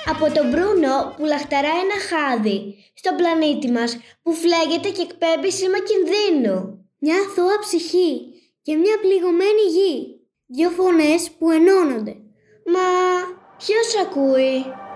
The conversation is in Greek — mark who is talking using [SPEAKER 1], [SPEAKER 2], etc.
[SPEAKER 1] Από τον Μπρούνο που λαχταράει ένα χάδι στον πλανήτη μας που φλέγεται και εκπέμπει σήμα κινδύνου.
[SPEAKER 2] Μια αθώα ψυχή και μια πληγωμένη γη. Δύο φωνές που ενώνονται.
[SPEAKER 1] Μα ποιος ακούει?